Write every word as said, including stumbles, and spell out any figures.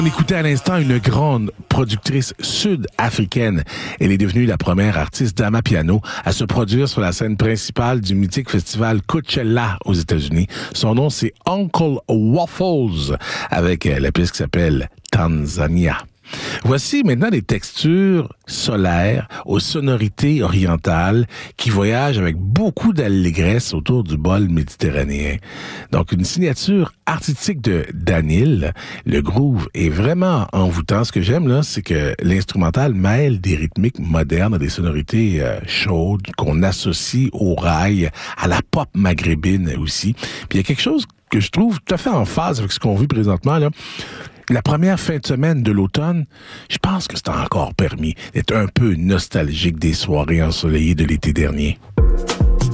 On écoutait à l'instant une grande productrice sud-africaine. Elle est devenue la première artiste d'amapiano à se produire sur la scène principale du mythique festival Coachella aux États-Unis. Son nom, c'est Uncle Waffles, avec la pièce qui s'appelle Tanzania. Voici maintenant des textures solaires aux sonorités orientales qui voyagent avec beaucoup d'allégresse autour du bol méditerranéen. Donc, une signature artistique de Danil. Le groove est vraiment envoûtant. Ce que j'aime, là, c'est que l'instrumental mêle des rythmiques modernes à des sonorités euh, chaudes qu'on associe au rail, à la pop maghrébine aussi. Puis il y a quelque chose que je trouve tout à fait en phase avec ce qu'on vit présentement, là. La première fin de semaine de l'automne, je pense que c'est encore permis d'être un peu nostalgique des soirées ensoleillées de l'été dernier.